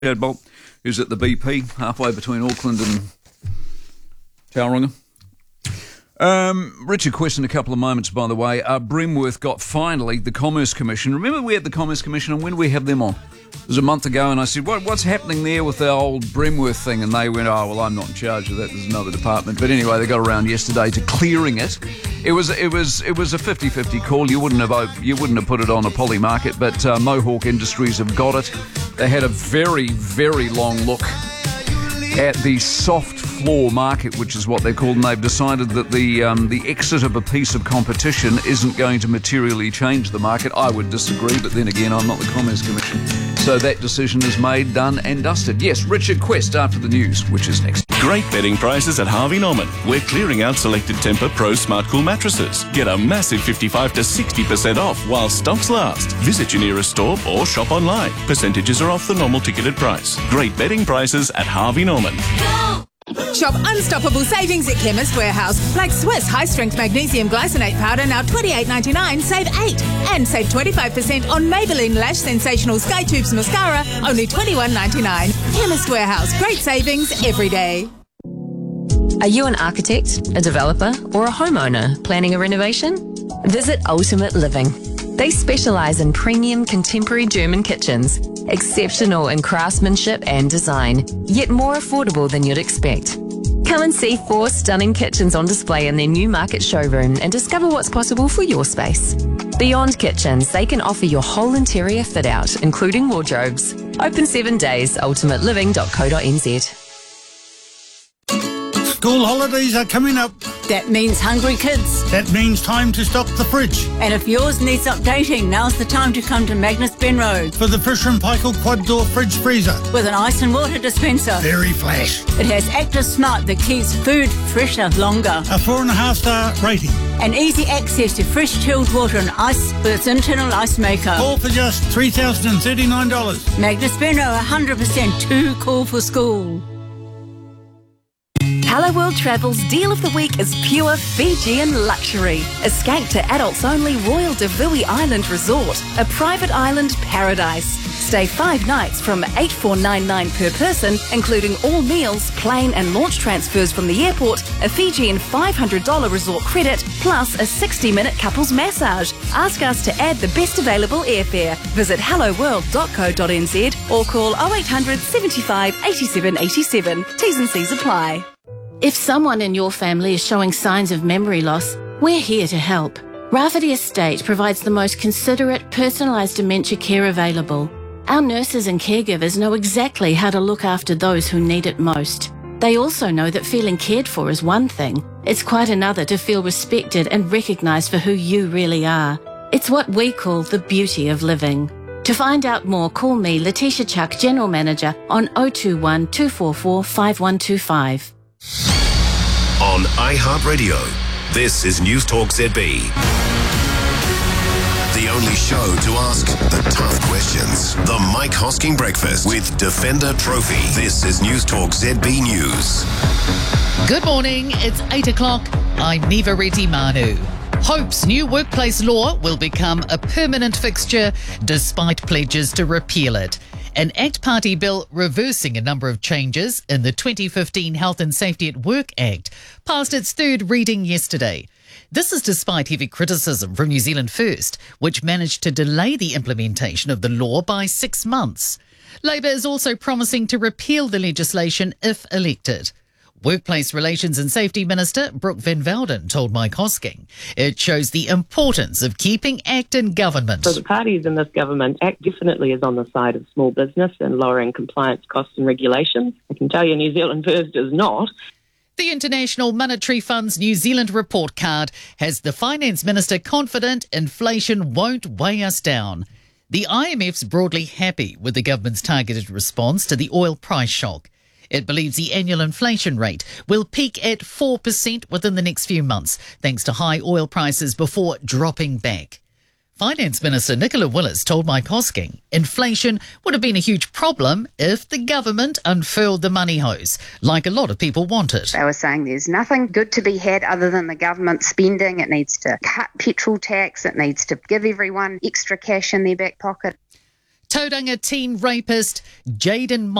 Bolt, who's at the BP, halfway between Auckland and Tauranga. Richard Quest in a couple of moments, by the way. Bremworth got finally the Commerce Commission. Remember we had the Commerce Commission, and when did we have them on? It was a month ago, and I said, what's happening there with the old Bremworth thing? And they went, I'm not in charge of that. There's another department. But anyway, they got around yesterday to clearing it. It was a 50-50 call. You wouldn't have put it on a poly market, but Mohawk Industries have got it. They had a very, very long look at the soft floor market, which is what they're called, and they've decided that the exit of a piece of competition isn't going to materially change the market. I would disagree, but then again, I'm not the Commerce Commission. So that decision is made, done and dusted. Yes, Richard Quest after the news, which is next. Great bedding prices at Harvey Norman. We're clearing out selected Tempur Pro Smart Cool mattresses. Get a massive 55 to 60% off while stocks last. Visit your nearest store or shop online. Percentages are off the normal ticketed price. Great bedding prices at Harvey Norman. Shop unstoppable savings at Chemist Warehouse. Like Swiss high-strength magnesium glycinate powder, now $28.99, save 8. And save 25% on Maybelline Lash Sensational Sky Tubes Mascara, only $21.99. Chemist Warehouse, great savings every day. Are you an architect, a developer, or a homeowner planning a renovation? Visit Ultimate Living. They specialise in premium contemporary German kitchens, exceptional in craftsmanship and design, yet more affordable than you'd expect. Come and see 4 stunning kitchens on display in their new market showroom and discover what's possible for your space. Beyond kitchens, they can offer your whole interior fit out, including wardrobes. Open 7 days, ultimateliving.co.nz. School holidays are coming up. That means hungry kids. That means time to stock the fridge. And if yours needs updating, now's the time to come to Magnus Ben Road. For the Fisher & Paykel quad-door fridge freezer. With an ice and water dispenser. Very flash. It has Active Smart that keeps food fresher longer. A 4.5-star rating. And easy access to fresh chilled water and ice with its internal ice maker. All for just $3,039. Magnus Ben Road, 100% too cool for school. Hello World Travel's Deal of the Week is pure Fijian luxury. Escape to adults-only Royal Davui Island Resort, a private island paradise. Stay 5 nights from $8,499 per person, including all meals, plane and launch transfers from the airport, a Fijian $500 resort credit, plus a 60-minute couples massage. Ask us to add the best available airfare. Visit helloworld.co.nz or call 0800 75 87 87. T's and C's apply. If someone in your family is showing signs of memory loss, we're here to help. Rafferty Estate provides the most considerate, personalised dementia care available. Our nurses and caregivers know exactly how to look after those who need it most. They also know that feeling cared for is one thing. It's quite another to feel respected and recognised for who you really are. It's what we call the beauty of living. To find out more, call me, Letitia Chuck, General Manager, on 021 244 5125. On iHeartRadio, this is News Talk ZB. The only show to ask the tough questions. The Mike Hosking Breakfast with Defender Trophy. This is News Talk ZB News. Good morning, it's 8 o'clock. I'm Neva Reddy Manu. Hope's new workplace law will become a permanent fixture despite pledges to repeal it. An ACT Party bill reversing a number of changes in the 2015 Health and Safety at Work Act passed its 3rd reading yesterday. This is despite heavy criticism from New Zealand First, which managed to delay the implementation of the law by 6 months. Labour is also promising to repeal the legislation if elected. Workplace Relations and Safety Minister Brooke Van Velden told Mike Hosking it shows the importance of keeping ACT in government. So the parties in this government, ACT definitely is on the side of small business and lowering compliance costs and regulations. I can tell you New Zealand First is not. The International Monetary Fund's New Zealand report card has the Finance Minister confident inflation won't weigh us down. The IMF's broadly happy with the government's targeted response to the oil price shock. It believes the annual inflation rate will peak at 4% within the next few months, thanks to high oil prices before dropping back. Finance Minister Nicola Willis told Mike Hosking inflation would have been a huge problem if the government unfurled the money hose, like a lot of people wanted. They were saying there's nothing good to be had other than the government spending. It needs to cut petrol tax. It needs to give everyone extra cash in their back pocket. Tauranga teen rapist Jaden